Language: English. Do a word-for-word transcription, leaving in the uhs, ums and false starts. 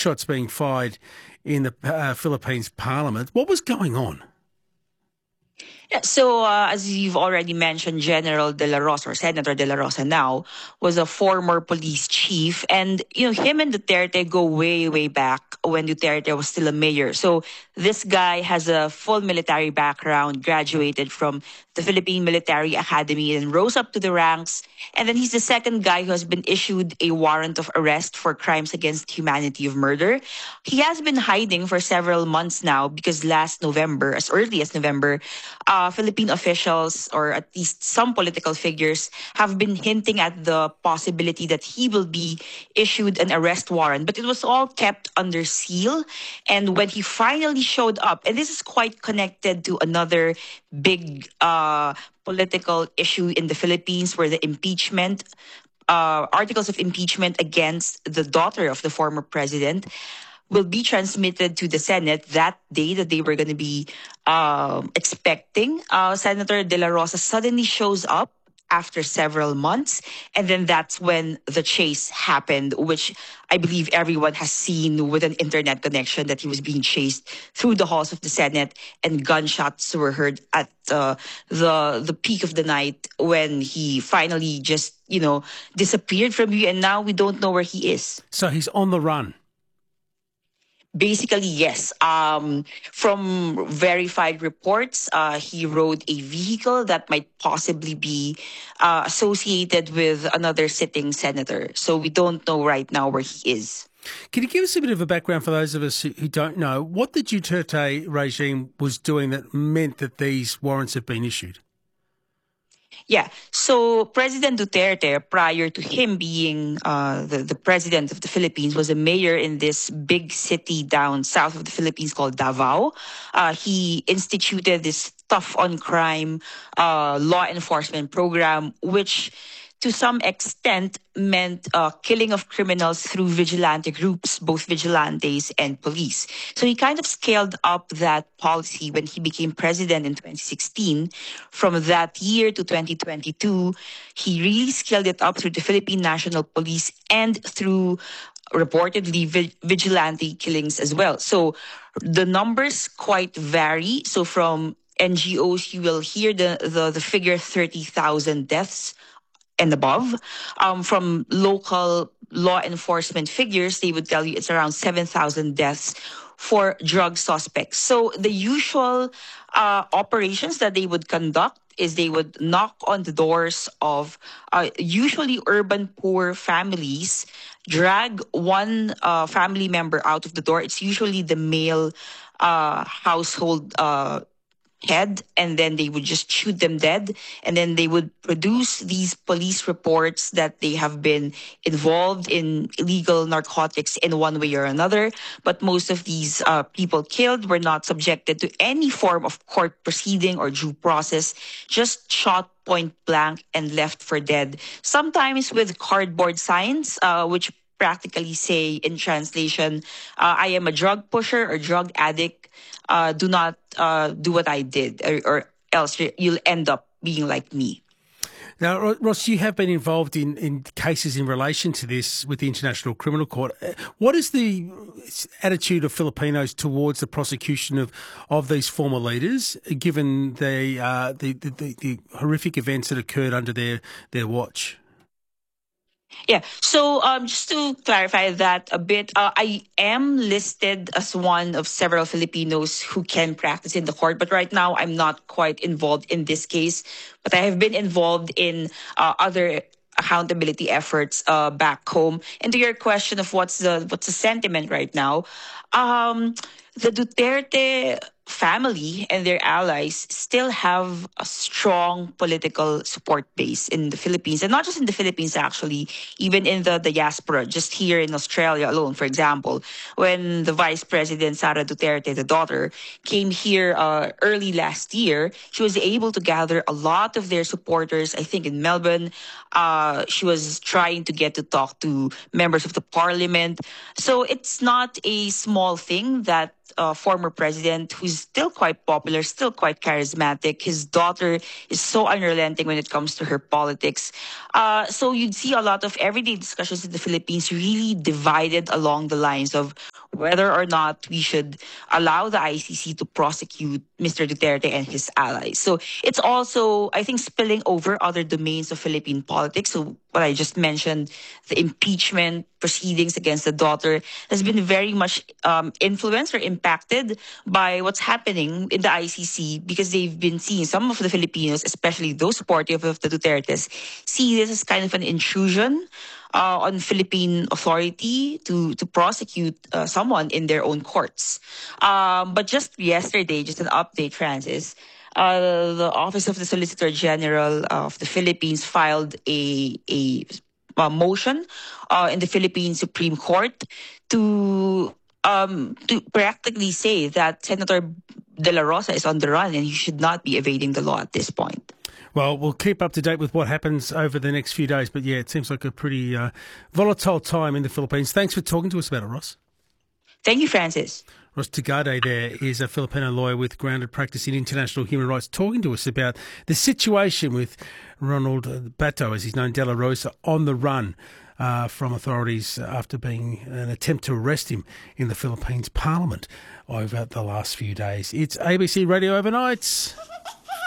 shots being fired in the uh, Philippines Parliament. What was going on? Yeah, so, uh, as you've already mentioned, General De La Rosa, or Senator De La Rosa now, was a former police chief. And, you know, him and Duterte go way, way back when Duterte was still a mayor. So this guy has a full military background, graduated from the Philippine Military Academy and rose up to the ranks. And then he's the second guy who has been issued a warrant of arrest for crimes against humanity of murder. He has been hiding for several months now because last November, as early as November, uh, Philippine officials, or at least some political figures, have been hinting at the possibility that he will be issued an arrest warrant. But it was all kept under seal. And when he finally showed up, and this is quite connected to another big uh, political issue in the Philippines, where the impeachment, uh, articles of impeachment against the daughter of the former president will be transmitted to the Senate that day that they were going to be um, expecting. Uh, Senator De La Rosa suddenly shows up after several months. And then that's when the chase happened, which I believe everyone has seen with an internet connection, that he was being chased through the halls of the Senate and gunshots were heard at uh, the the peak of the night when he finally just, you know, disappeared from you. And now we don't know where he is. So he's on the run. Basically, yes. Um, from verified reports, uh, he rode a vehicle that might possibly be uh, associated with another sitting senator. So we don't know right now where he is. Can you give us a bit of a background for those of us who who don't know what the Duterte regime was doing that meant that these warrants have been issued? Yeah. So President Duterte, prior to him being uh, the, the president of the Philippines, was a mayor in this big city down south of the Philippines called Davao. Uh, he instituted this tough on crime uh, law enforcement program, which to some extent meant uh, killing of criminals through vigilante groups, both vigilantes and police. So he kind of scaled up that policy when he became president in twenty sixteen. From that year to twenty twenty-two, he really scaled it up through the Philippine National Police and through reportedly vi- vigilante killings as well. So the numbers quite vary. So from N G Os, you will hear the, the, the figure thirty thousand deaths and above. Um, from local law enforcement figures, they would tell you it's around seven thousand deaths for drug suspects. So the usual uh, operations that they would conduct is they would knock on the doors of uh, usually urban poor families, drag one uh, family member out of the door. It's usually the male uh, household uh head, and then they would just shoot them dead. And then they would produce these police reports that they have been involved in illegal narcotics in one way or another. But most of these uh, people killed were not subjected to any form of court proceeding or due process, just shot point blank and left for dead. Sometimes with cardboard signs, uh, which practically say in translation, uh, I am a drug pusher or drug addict. Uh, do not uh, do what I did, or, or else you'll end up being like me. Now, Ross, you have been involved in, in cases in relation to this with the International Criminal Court. What is the attitude of Filipinos towards the prosecution of, of these former leaders, given the, uh, the, the, the, the horrific events that occurred under their, their watch? Yeah. So um, just to clarify that a bit, uh, I am listed as one of several Filipinos who can practice in the court, but right now I'm not quite involved in this case. But I have been involved in uh, other accountability efforts uh, back home. And to your question of what's the what's the sentiment right now, um, the Duterte family and their allies still have a strong political support base in the Philippines, and not just in the Philippines, actually, even in the diaspora, just here in Australia alone. For example, when the Vice President Sara Duterte, the daughter, came here uh, early last year, she was able to gather a lot of their supporters, I think in Melbourne. Uh, she was trying to get to talk to members of the parliament. So it's not a small thing that uh, former president, who's still quite popular, still quite charismatic. His daughter is so unrelenting when it comes to her politics. Uh, so you'd see a lot of everyday discussions in the Philippines really divided along the lines of whether or not we should allow the I C C to prosecute Mister Duterte and his allies. So it's also, I think, spilling over other domains of Philippine politics. So what I just mentioned, the impeachment proceedings against the daughter, has been very much um, influenced or impacted by what's happening in the I C C, because they've been seeing some of the Filipinos, especially those supportive of the Dutertes, see this as kind of an intrusion Uh, on Philippine authority to to prosecute uh, someone in their own courts. Um, but just yesterday, just an update, Francis, uh, the Office of the Solicitor General of the Philippines filed a a, a motion uh, in the Philippine Supreme Court to um, to practically say that Senator De La Rosa is on the run and he should not be evading the law at this point. Well, we'll keep up to date with what happens over the next few days. But yeah, it seems like a pretty uh, volatile time in the Philippines. Thanks for talking to us about it, Ross. Thank you, Francis. Ross Tugade there is a Filipino lawyer with grounded practice in international human rights, talking to us about the situation with Ronald Bato, as he's known, De La Rosa, on the run uh, from authorities after being an attempt to arrest him in the Philippines Parliament over the last few days. It's A B C Radio Overnights.